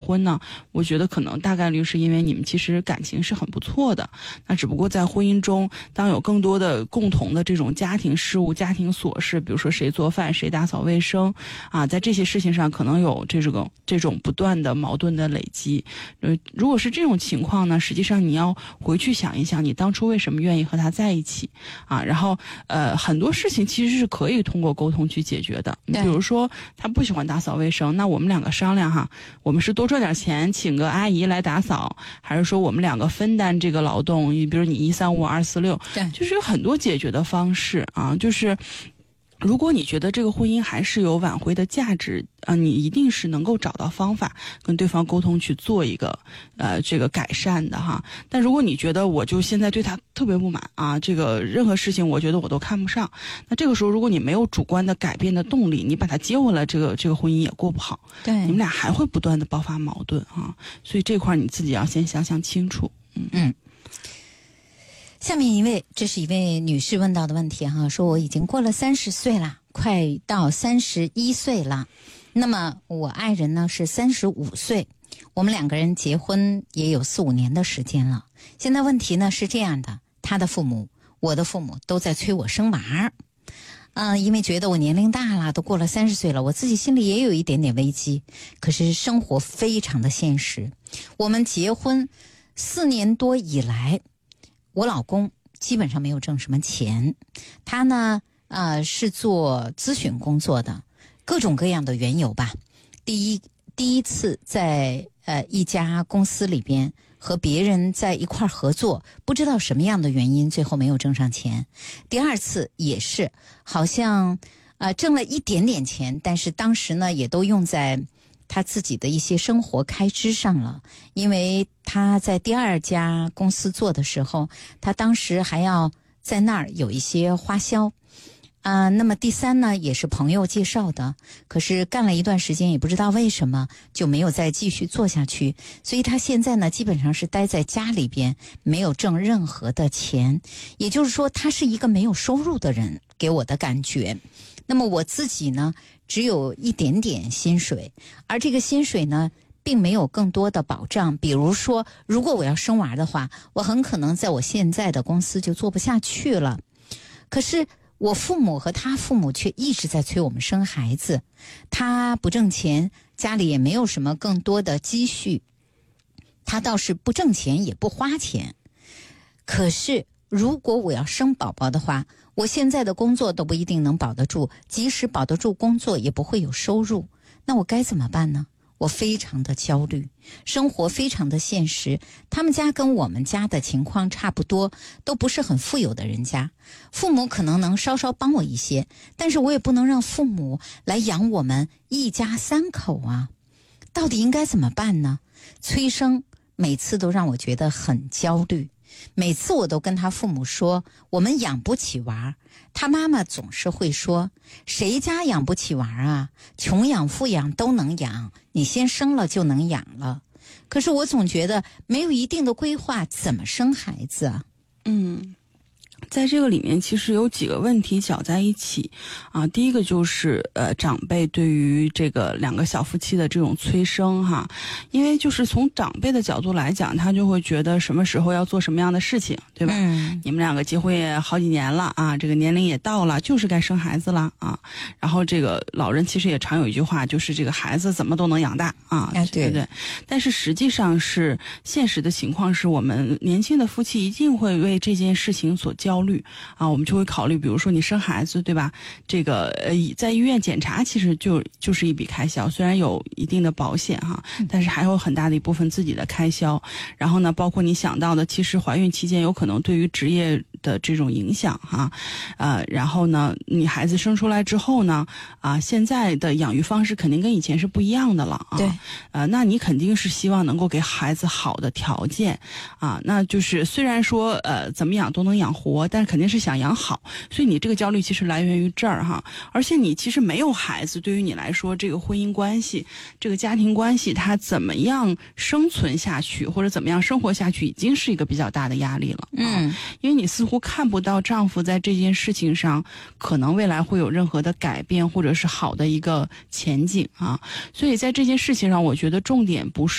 婚呢？我觉得可能大概率是因为你们其实感情是很不错的，那只不过在婚姻中，当有更多的共同的这种家庭事务、家庭琐事，比如说谁做饭、谁打扫卫生啊，在这些事情上可能有这种不断的矛盾的累积。如果是这种情况呢，实际上你要回去想一想，你当初为什么愿意和他在一起啊？然后很多事情其实是可以通过沟通去解决的。你比如说他不喜欢打扫卫生，那我们两个商量哈，我们是多赚点钱请个阿姨来打扫，还是说我们两个分担这个劳动，比如你135我246，对，就是有很多解决的方式啊，就是如果你觉得这个婚姻还是有挽回的价值你一定是能够找到方法跟对方沟通去做一个这个改善的哈。但如果你觉得我就现在对他特别不满啊，这个任何事情我觉得我都看不上，那这个时候如果你没有主观的改变的动力，你把他接回来，这个婚姻也过不好，对，你们俩还会不断的爆发矛盾啊。所以这块你自己要先想想清楚。 下面这是一位女士问到的问题哈，说我已经过了30岁了，快到31岁了，那么我爱人呢是35岁，我们两个人结婚也有4、5年的时间了。现在问题呢是这样的，他的父母、我的父母都在催我生娃因为觉得我年龄大了，都过了30岁了，我自己心里也有一点点危机。可是生活非常的现实，我们结婚4年多以来，我老公基本上没有挣什么钱，他呢是做咨询工作的，各种各样的缘由吧。第一次在一家公司里边和别人在一块合作，不知道什么样的原因最后没有挣上钱。第二次也是好像挣了一点点钱，但是当时呢也都用在他自己的一些生活开支上了，因为他在第2家公司做的时候，他当时还要在那儿有一些花销那么第3呢也是朋友介绍的，可是干了一段时间也不知道为什么就没有再继续做下去，所以他现在呢基本上是待在家里边，没有挣任何的钱，也就是说他是一个没有收入的人，给我的感觉。那么我自己呢只有一点点薪水，而这个薪水呢并没有更多的保障，比如说如果我要生娃的话，我很可能在我现在的公司就做不下去了。可是我父母和他父母却一直在催我们生孩子，他不挣钱，家里也没有什么更多的积蓄，他倒是不挣钱也不花钱。可是如果我要生宝宝的话，我现在的工作都不一定能保得住，即使保得住工作也不会有收入，那我该怎么办呢？我非常的焦虑，生活非常的现实。他们家跟我们家的情况差不多，都不是很富有的人家，父母可能能稍稍帮我一些，但是我也不能让父母来养我们一家3口啊。到底应该怎么办呢？催生每次都让我觉得很焦虑，每次我都跟他父母说我们养不起娃，他妈妈总是会说谁家养不起娃啊，穷养富养都能养，你先生了就能养了。可是我总觉得没有一定的规划，怎么生孩子啊？ 在这个里面其实有几个问题搅在一起啊。第一个就是长辈对于这个2个小夫妻的这种催生哈，因为就是从长辈的角度来讲，他就会觉得什么时候要做什么样的事情，对吧？你们2个结婚也好几年了啊，这个年龄也到了，就是该生孩子了啊。然后这个老人其实也常有一句话，就是这个孩子怎么都能养大啊，对不对？但是实际上是现实的情况是，我们年轻的夫妻一定会为这件事情所焦虑啊，我们就会考虑，比如说你生孩子，对吧？这个在医院检查其实就是一笔开销，虽然有一定的保险哈，但是还有很大的一部分自己的开销。然后呢，包括你想到的，其实怀孕期间有可能对于职业的这种影响哈，然后呢，你孩子生出来之后呢，现在的养育方式肯定跟以前是不一样的了啊。对，那你肯定是希望能够给孩子好的条件啊，那就是虽然说怎么养都能养活，但是肯定是想养好，所以你这个焦虑其实来源于这儿哈。而且你其实没有孩子，对于你来说，这个婚姻关系、这个家庭关系，它怎么样生存下去或者怎么样生活下去，已经是一个比较大的压力了。因为你似乎看不到丈夫在这件事情上可能未来会有任何的改变或者是好的一个前景啊，所以在这件事情上，我觉得重点不是